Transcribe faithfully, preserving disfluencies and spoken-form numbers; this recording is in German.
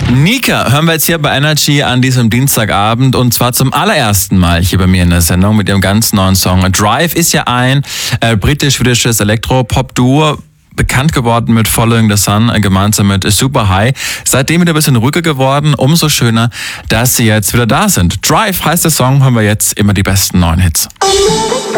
Nika hören wir jetzt hier bei Energy an diesem Dienstagabend und zwar zum allerersten Mal hier bei mir in der Sendung mit ihrem ganz neuen Song. Drive ist ja ein äh, britisch-schwedisches Elektro-Pop-Duo, bekannt geworden mit Following the Sun, äh, gemeinsam mit Super High. Seitdem wieder ein bisschen ruhiger geworden, umso schöner, dass sie jetzt wieder da sind. Drive heißt der Song, hören wir jetzt immer die besten neuen Hits.